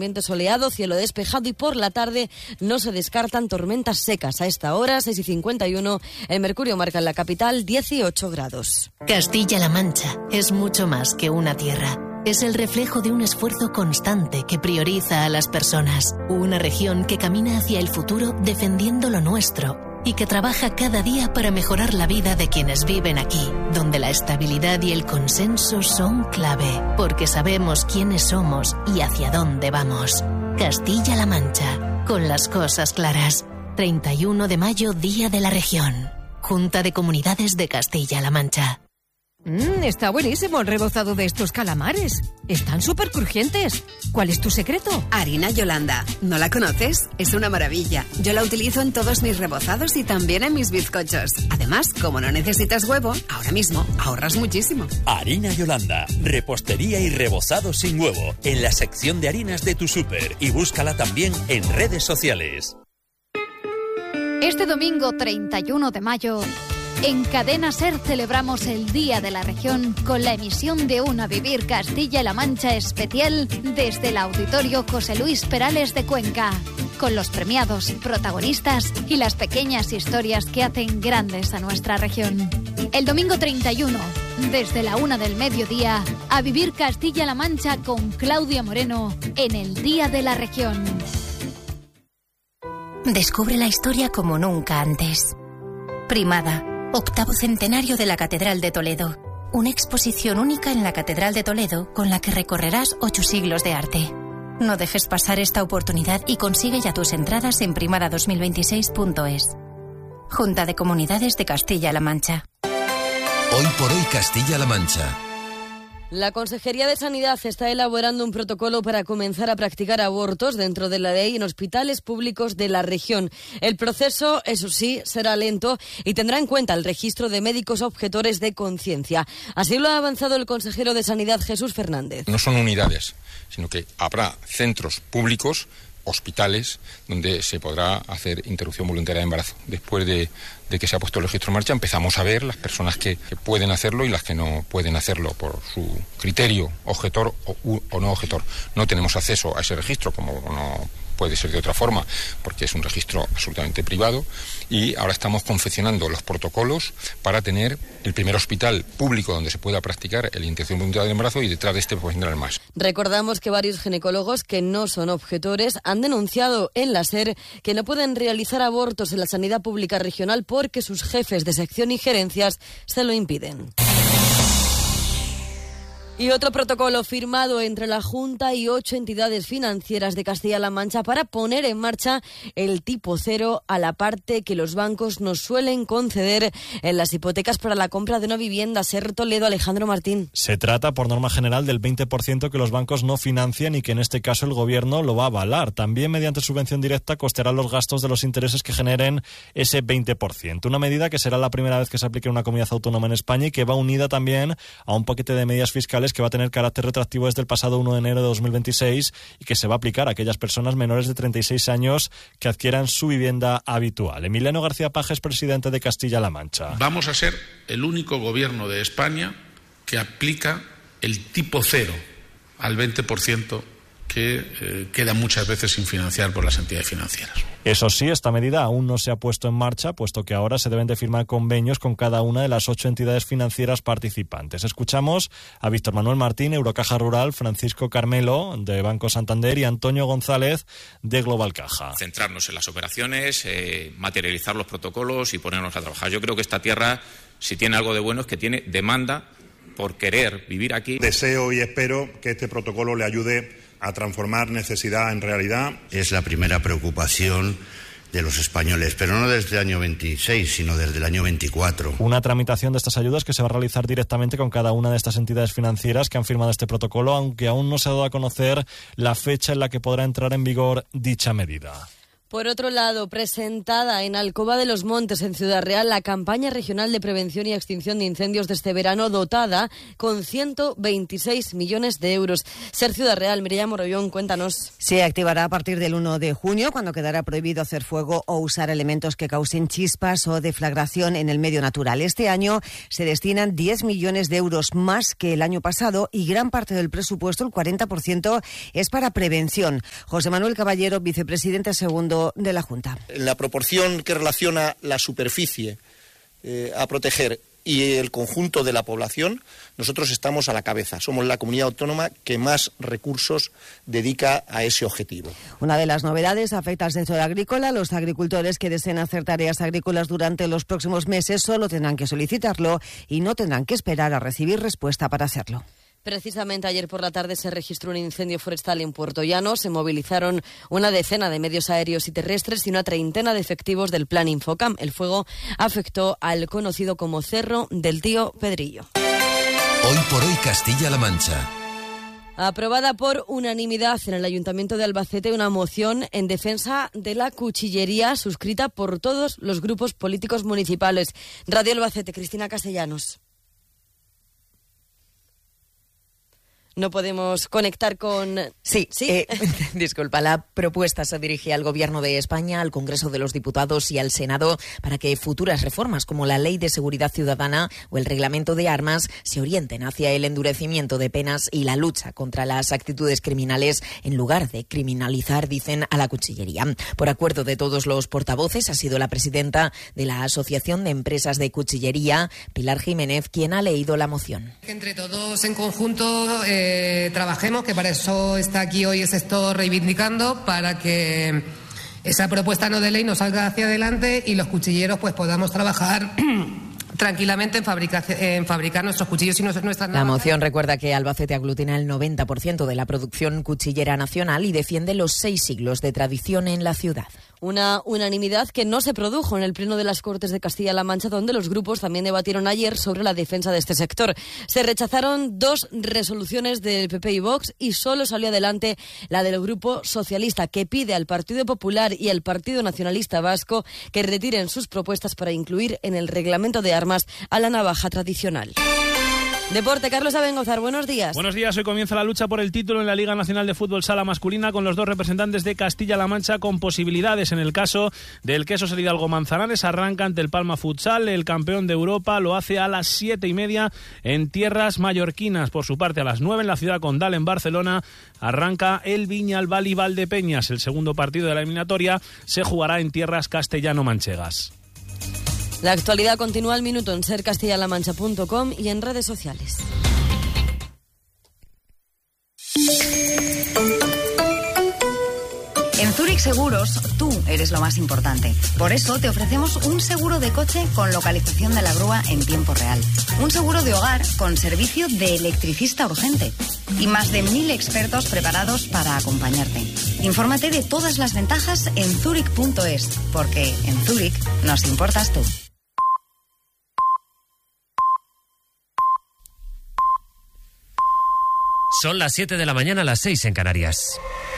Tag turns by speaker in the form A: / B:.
A: ambiente soleado, cielo despejado y por la tarde no se descartan tormentas secas. A esta hora, 6:51, el mercurio marca en la capital 18 grados.
B: Castilla-La Mancha es mucho más que una tierra. Es el reflejo de un esfuerzo constante que prioriza a las personas. Una región que camina hacia el futuro defendiendo lo nuestro y que trabaja cada día para mejorar la vida de quienes viven aquí, donde la estabilidad y el consenso son clave, porque sabemos quiénes somos y hacia dónde vamos. Castilla-La Mancha, con las cosas claras. 31 de mayo, Día de la Región. Junta de Comunidades de Castilla-La Mancha.
C: Está buenísimo el rebozado de estos calamares. Están súper crujientes. ¿Cuál es tu secreto?
D: Harina Yolanda. ¿No la conoces? Es una maravilla. Yo la utilizo en todos mis rebozados y también en mis bizcochos. Además, como no necesitas huevo, ahora mismo ahorras muchísimo.
E: Harina Yolanda. Repostería y rebozado sin huevo. En la sección de harinas de tu súper. Y búscala también en redes sociales.
F: Este domingo 31 de mayo... en Cadena SER celebramos el Día de la Región con la emisión de una Vivir Castilla-La Mancha especial desde el Auditorio José Luis Perales de Cuenca, con los premiados, protagonistas y las pequeñas historias que hacen grandes a nuestra región. El domingo 31, desde la 1 del mediodía, a Vivir Castilla-La Mancha con Claudia Moreno en el Día de la Región.
G: Descubre la historia como nunca antes. Primada. Octavo centenario de la Catedral de Toledo. Una exposición única en la Catedral de Toledo con la que recorrerás 8 siglos de arte. No dejes pasar esta oportunidad y consigue ya tus entradas en primada2026.es. Junta de Comunidades de Castilla-La Mancha.
H: Hoy por hoy Castilla-La Mancha.
A: La Consejería de Sanidad está elaborando un protocolo para comenzar a practicar abortos dentro de la ley en hospitales públicos de la región. El proceso, eso sí, será lento y tendrá en cuenta el registro de médicos objetores de conciencia. Así lo ha avanzado el consejero de Sanidad, Jesús Fernández.
I: No son unidades, sino que habrá centros públicos, hospitales, donde se podrá hacer interrupción voluntaria de embarazo. Después de que se ha puesto el registro en marcha, empezamos a ver las personas que pueden hacerlo y las que no pueden hacerlo por su criterio, objetor o no objetor. No tenemos acceso a ese registro, como no puede ser de otra forma, porque es un registro absolutamente privado, y ahora estamos confeccionando los protocolos para tener el primer hospital público donde se pueda practicar la interrupción voluntaria del embarazo, y detrás de este pues vendrán más.
A: Recordamos que varios ginecólogos que no son objetores han denunciado en la SER que no pueden realizar abortos en la sanidad pública regional porque sus jefes de sección y gerencias se lo impiden. Y otro protocolo firmado entre la Junta y 8 entidades financieras de Castilla-La Mancha para poner en marcha el tipo cero a la parte que los bancos nos suelen conceder en las hipotecas para la compra de una vivienda. SER Toledo, Alejandro Martín.
J: Se trata, por norma general, del 20% que los bancos no financian y que en este caso el Gobierno lo va a avalar. También mediante subvención directa costeará los gastos de los intereses que generen ese 20%. Una medida que será la primera vez que se aplique en una comunidad autónoma en España y que va unida también a un paquete de medidas fiscales que va a tener carácter retroactivo desde el pasado 1 de enero de 2026 y que se va a aplicar a aquellas personas menores de 36 años que adquieran su vivienda habitual. Emiliano García Pajes, presidente de Castilla-La Mancha.
K: Vamos a ser el único gobierno de España que aplica el tipo cero al 20% que queda muchas veces sin financiar por las entidades financieras.
J: Eso sí, esta medida aún no se ha puesto en marcha, puesto que ahora se deben de firmar convenios con cada una de las 8 entidades financieras participantes. Escuchamos a Víctor Manuel Martín, Eurocaja Rural, Francisco Carmelo, de Banco Santander, y Antonio González, de Global Caja.
L: Centrarnos en las operaciones, materializar los protocolos y ponernos a trabajar. Yo creo que esta tierra, si tiene algo de bueno, es que tiene demanda por querer vivir aquí.
M: Deseo y espero que este protocolo le ayude a transformar necesidad en realidad.
N: Es la primera preocupación de los españoles, pero no desde el año 26, sino desde el año 24.
J: Una tramitación de estas ayudas que se va a realizar directamente con cada una de estas entidades financieras que han firmado este protocolo, aunque aún no se ha dado a conocer la fecha en la que podrá entrar en vigor dicha medida.
A: Por otro lado, presentada en Alcoba de los Montes, en Ciudad Real, la campaña regional de prevención y extinción de incendios de este verano, dotada con 126 millones de euros. Ser Ciudad Real, Mireia Morollón, cuéntanos.
O: Se activará a partir del 1 de junio, cuando quedará prohibido hacer fuego o usar elementos que causen chispas o deflagración en el medio natural. Este año se destinan 10 millones de euros más que el año pasado y gran parte del presupuesto, el 40%, es para prevención. José Manuel Caballero, vicepresidente segundo de la Junta.
P: La proporción que relaciona la superficie a proteger y el conjunto de la población, nosotros estamos a la cabeza. Somos la comunidad autónoma que más recursos dedica a ese objetivo.
O: Una de las novedades afecta al sector agrícola. Los agricultores que deseen hacer tareas agrícolas durante los próximos meses solo tendrán que solicitarlo y no tendrán que esperar a recibir respuesta para hacerlo.
A: Precisamente ayer por la tarde se registró un incendio forestal en Puerto Llano. Se movilizaron una decena de medios aéreos y terrestres y una treintena de efectivos del Plan Infocam. El fuego afectó al conocido como Cerro del Tío Pedrillo.
H: Hoy por hoy Castilla-La Mancha.
A: Aprobada por unanimidad en el Ayuntamiento de Albacete una moción en defensa de la cuchillería suscrita por todos los grupos políticos municipales. Radio Albacete, Cristina Castellanos. No podemos conectar con...
Q: Sí. Disculpa, la propuesta se dirige al Gobierno de España, al Congreso de los Diputados y al Senado para que futuras reformas como la Ley de Seguridad Ciudadana o el Reglamento de Armas se orienten hacia el endurecimiento de penas y la lucha contra las actitudes criminales en lugar de criminalizar, dicen, a la cuchillería. Por acuerdo de todos los portavoces, ha sido la presidenta de la Asociación de Empresas de Cuchillería, Pilar Jiménez, quien ha leído la moción.
R: Entre todos en conjunto trabajemos, que para eso está aquí hoy el sector reivindicando, para que esa propuesta no de ley nos salga hacia adelante y los cuchilleros pues podamos trabajar tranquilamente en fabricar nuestros cuchillos y nuestras navajas.
Q: La moción recuerda que Albacete aglutina el 90% de la producción cuchillera nacional y defiende los 6 siglos de tradición en la ciudad.
A: Una unanimidad que no se produjo en el Pleno de las Cortes de Castilla-La Mancha, donde los grupos también debatieron ayer sobre la defensa de este sector. Se rechazaron 2 resoluciones del PP y Vox y solo salió adelante la del Grupo Socialista, que pide al Partido Popular y al Partido Nacionalista Vasco que retiren sus propuestas para incluir en el reglamento de armas a la navaja tradicional. Deporte, Carlos Abengozar, buenos días.
S: Buenos días, hoy comienza la lucha por el título en la Liga Nacional de Fútbol Sala Masculina con los 2 representantes de Castilla-La Mancha con posibilidades. En el caso del Quesos Hidalgo Manzanares, arranca ante el Palma Futsal. El campeón de Europa lo hace a las 7:30 en tierras mallorquinas. Por su parte, a las 9 en la ciudad condal en Barcelona arranca el Viñalbal y Valdepeñas. El segundo partido de la eliminatoria se jugará en tierras castellano-manchegas.
A: La actualidad continúa al minuto en sercastilalamancha.com y en redes sociales.
T: En Zurich Seguros, tú eres lo más importante. Por eso te ofrecemos un seguro de coche con localización de la grúa en tiempo real. Un seguro de hogar con servicio de electricista urgente. Y más de 1000 expertos preparados para acompañarte. Infórmate de todas las ventajas en zurich.es, porque en Zurich nos importas tú.
U: Son las 7 de la mañana, las 6 en Canarias.